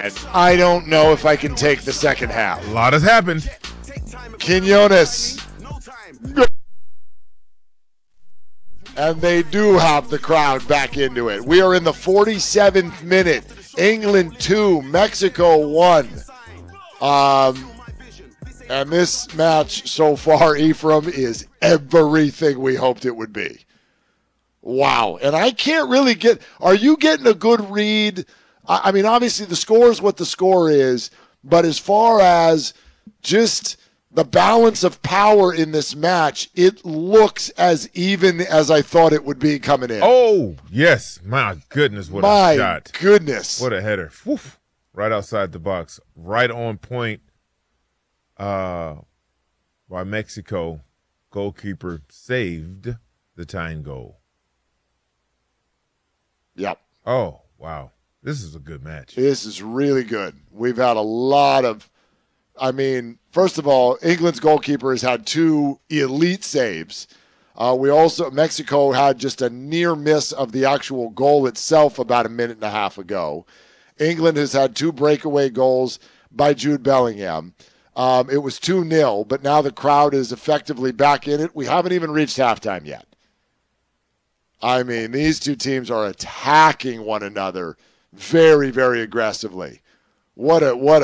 man. I don't know if I can take the second half. A lot has happened. Quinones. And they do have the crowd back into it. We are in the 47th minute. England 2, Mexico 1. And this match so far, Ephraim, is everything we hoped it would be. Wow. And I can't really get – are you getting a good read? I mean, obviously the score is what the score is, but as far as just the balance of power in this match, it looks as even as I thought it would be coming in. Oh, yes. My goodness, what a shot. My goodness. What a header. Woof. Right outside the box. Right on point by Mexico. Goalkeeper saved the tying goal. Yep. Oh, wow. This is a good match. This is really good. We've had a lot of, I mean, first of all, England's goalkeeper has had 2 elite saves. Mexico had just a near miss of the actual goal itself about a minute and a half ago. England has had 2 breakaway goals by Jude Bellingham. It was 2-0, but now the crowd is effectively back in it. We haven't even reached halftime yet. I mean, these two teams are attacking one another very, very aggressively. What a what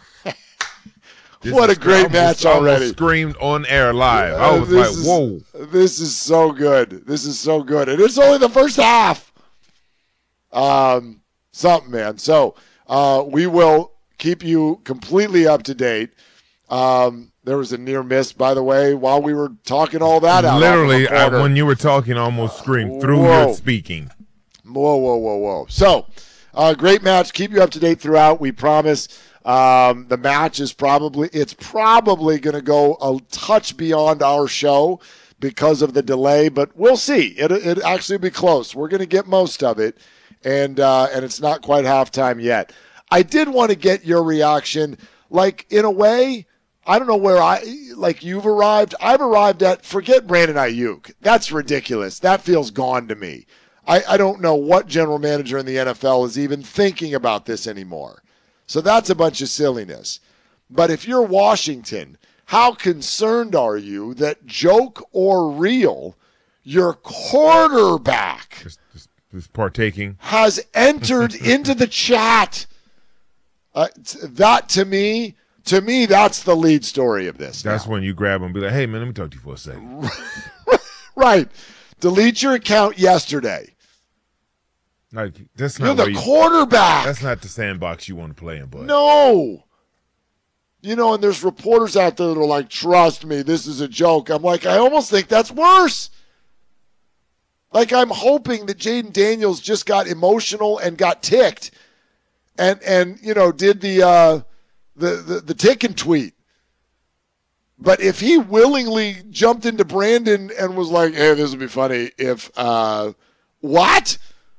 a great match already. Almost screamed on air live. I was like, whoa. This is so good. This is so good. And it's only the first half. Something, man. So we will keep you completely up to date. There was a near miss, by the way, while we were talking all that out. Literally, when you were talking, I almost screamed through your speaking. Whoa. So, great match. Keep you up to date throughout. We promise. The match is probably going to go a touch beyond our show because of the delay, but we'll see. It actually be close. We're going to get most of it, and it's not quite halftime yet. I did want to get your reaction. Like, in a way, I don't know where you've arrived. I've arrived at, forget Brandon Ayuk. That's ridiculous. That feels gone to me. I don't know what general manager in the NFL is even thinking about this anymore. So that's a bunch of silliness. But if you're Washington, how concerned are you that, joke or real, your quarterback is partaking, has entered into the chat? That to me, that's the lead story of this. That's when you grab him and be like, hey, man, let me talk to you for a second. Right. Delete your account yesterday. Like, that's You're not the quarterback. That's not the sandbox you want to play in, bud. No. And there's reporters out there that are like, trust me, this is a joke. I'm like, I almost think that's worse. Like, I'm hoping that Jaden Daniels just got emotional and got ticked and did the tick and tweet. But if he willingly jumped into Brandon and was like, hey, this would be funny if what?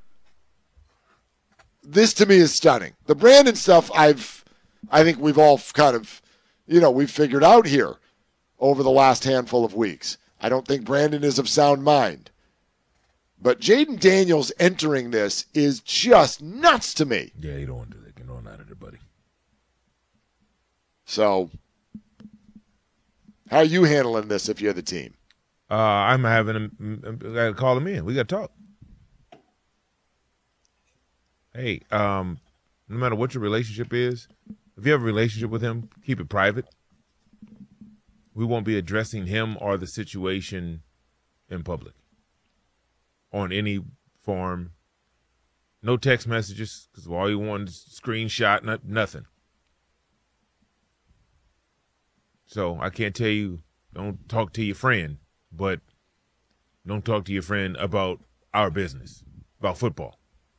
This to me is stunning. The Brandon stuff I think we've all kind of, we've figured out here over the last handful of weeks. I don't think Brandon is of sound mind. But Jaden Daniels entering this is just nuts to me. Yeah, you don't want to do that. Get on out of there, buddy. So, how are you handling this if you're the team? I'm having him. I got to call him in. We got to talk. Hey, no matter what your relationship is, if you have a relationship with him, keep it private. We won't be addressing him or the situation in public on any form. No text messages, because all you want is screenshot, nothing. So I can't tell you don't talk to your friend, but don't talk to your friend about our business, about football.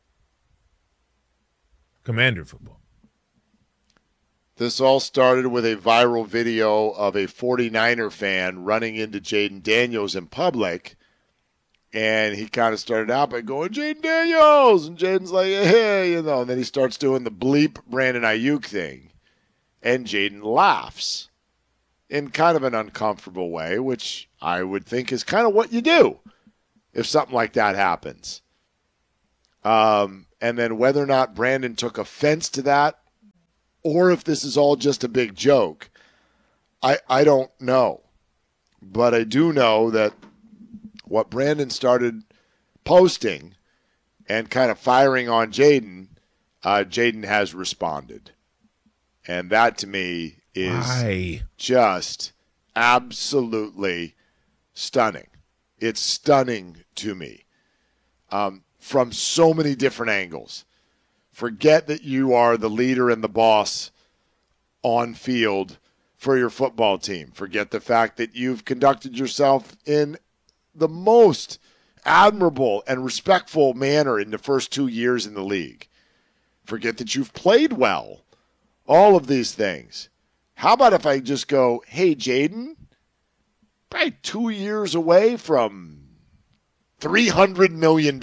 Commander football. This all started with a viral video of a 49er fan running into Jaden Daniels in public. And he kind of started out by going, Jaden Daniels! And Jaden's like, hey, and then he starts doing the bleep Brandon Ayuk thing. And Jaden laughs in kind of an uncomfortable way, which I would think is kind of what you do if something like that happens. And then whether or not Brandon took offense to that, or if this is all just a big joke. I don't know. But I do know that what Brandon started posting and kind of firing on Jaden, Jaden has responded. And that to me is just absolutely stunning. It's stunning to me from so many different angles. Forget that you are the leader and the boss on field for your football team. Forget the fact that you've conducted yourself in the most admirable and respectful manner in the first 2 years in the league. Forget that you've played well. All of these things. How about if I just go, hey, Jaden, probably 2 years away from $300 million.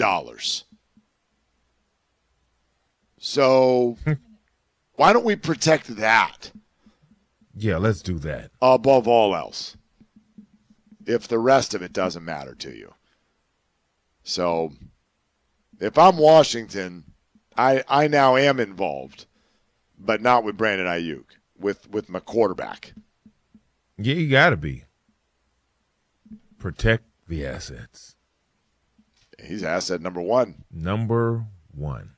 So why don't we protect that? Yeah, let's do that. Above all else. If the rest of it doesn't matter to you. So if I'm Washington, I now am involved, but not with Brandon Ayuk, with my quarterback. Yeah, you got to be. Protect the assets. He's asset number one. Number one.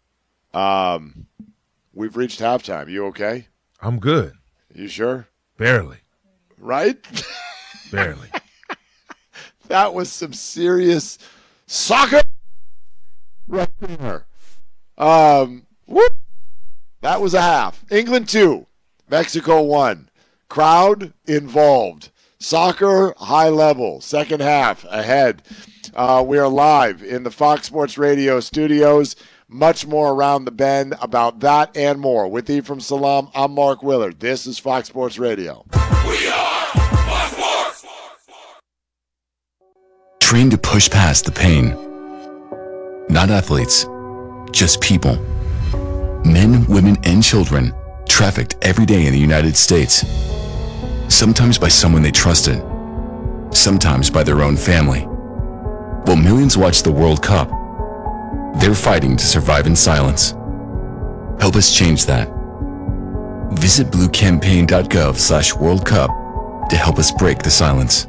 We've reached halftime. You okay? I'm good. You sure? Barely. Right? Barely. That was some serious soccer right there. Whoop. That was a half. England 2, Mexico 1. Crowd involved. Soccer, high level. Second half ahead. We are live in the Fox Sports Radio studios. Much more around the bend about that and more. With Ephraim Salam, I'm Mark Willard. This is Fox Sports Radio. We are Fox Sports. Trained to push past the pain. Not athletes, just people. Men, women, and children trafficked every day in the United States. Sometimes by someone they trusted, sometimes by their own family. While millions watch the World Cup, they're fighting to survive in silence. Help us change that. Visit bluecampaign.gov/World Cup to help us break the silence.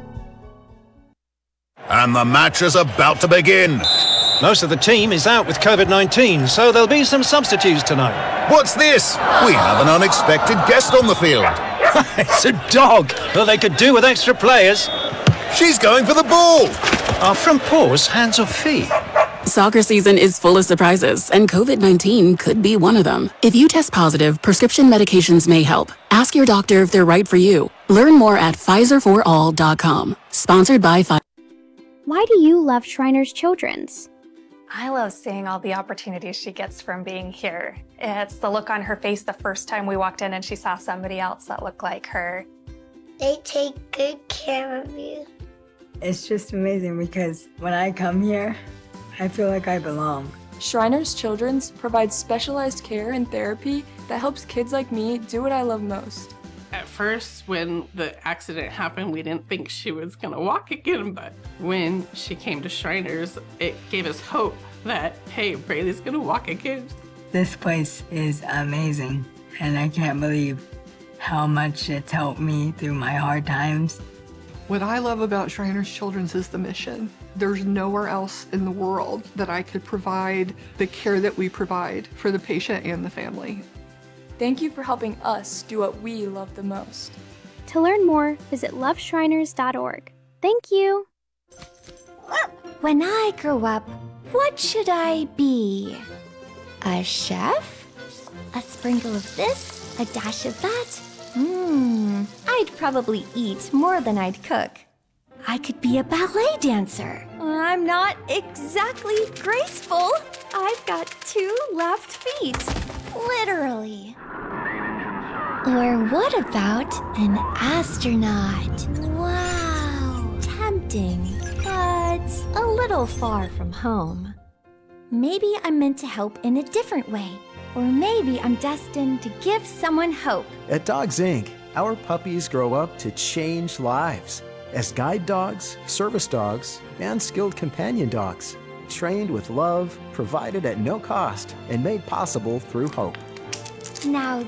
And the match is about to begin. Most of the team is out with COVID-19, so there'll be some substitutes tonight. What's this? We have an unexpected guest on the field. It's a dog, but they could do with extra players. She's going for the ball. Are front paws hands or feet? Soccer season is full of surprises, and COVID-19 could be one of them. If you test positive, prescription medications may help. Ask your doctor if they're right for you. Learn more at PfizerForAll.com. Sponsored by Pfizer. Why do you love Shriners Children's? I love seeing all the opportunities she gets from being here. It's the look on her face the first time we walked in and she saw somebody else that looked like her. They take good care of you. It's just amazing because when I come here, I feel like I belong. Shriners Children's provides specialized care and therapy that helps kids like me do what I love most. At first, when the accident happened, we didn't think she was gonna walk again, but when she came to Shriners, it gave us hope that, hey, Braylee's gonna walk again. This place is amazing, and I can't believe how much it's helped me through my hard times. What I love about Shriners Children's is the mission. There's nowhere else in the world that I could provide the care that we provide for the patient and the family. Thank you for helping us do what we love the most. To learn more, visit loveshriners.org. Thank you. When I grow up, what should I be? A chef? A sprinkle of this? A dash of that? I'd probably eat more than I'd cook. I could be a ballet dancer. I'm not exactly graceful. I've got 2 left feet. Literally. Or what about an astronaut? Wow. Tempting, but a little far from home. Maybe I'm meant to help in a different way. Or maybe I'm destined to give someone hope. At Dogs Inc., our puppies grow up to change lives as guide dogs, service dogs, and skilled companion dogs, trained with love, provided at no cost, and made possible through hope. Now